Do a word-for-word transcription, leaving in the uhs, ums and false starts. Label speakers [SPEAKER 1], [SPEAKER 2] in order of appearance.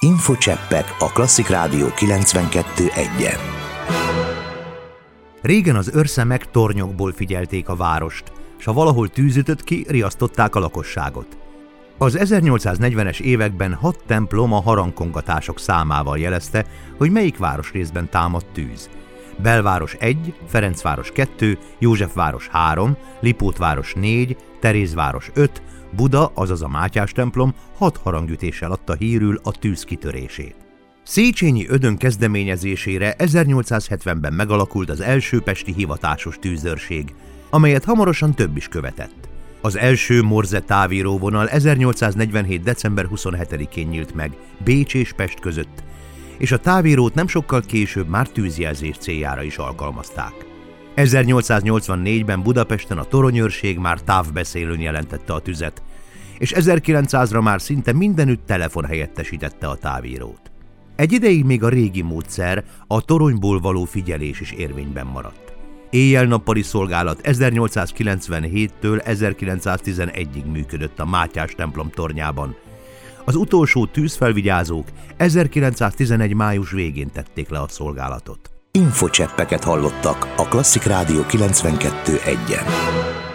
[SPEAKER 1] Infocseppek a Klasszik Rádió kilencvenkettő egyen.
[SPEAKER 2] Régen az őrszemek tornyokból figyelték a várost, s ha valahol tűz ütött ki, riasztották a lakosságot. Az ezernyolcszáznegyvenes években hat templom a harangkongatások számával jelezte, hogy melyik városrészben támadt tűz. Belváros egy, Ferencváros kettő, Józsefváros három, Lipótváros négy, Terézváros öt, Buda, azaz a Mátyás templom hat harangütéssel adta hírül a tűz kitörését. Széchenyi Ödön kezdeményezésére ezernyolcszázhetvenben megalakult az első pesti hivatásos tűzőrség, amelyet hamarosan több is követett. Az első Morse távíróvonal ezernyolcszáznegyvenhét. december huszonhetedikén nyílt meg Bécs és Pest között, és a távírót nem sokkal később már tűzjelzés céljára is alkalmazták. ezernyolcszáznyolcvannégyben Budapesten a toronyőrség már távbeszélőn jelentette a tüzet, és ezerkilencszázra már szinte mindenütt telefon helyettesítette a távírót. Egy ideig még a régi módszer, a toronyból való figyelés is érvényben maradt. Éjjel-nappali szolgálat ezernyolcszázkilencvenhéttől ezerkilencszáztizenegyig működött a Mátyás templom tornyában. Az utolsó tűzfelvigyázók ezerkilencszáztizenegy. május végén tették le a szolgálatot.
[SPEAKER 1] Infocseppeket hallottak a Klasszik Rádió kilencvenkettő egyen.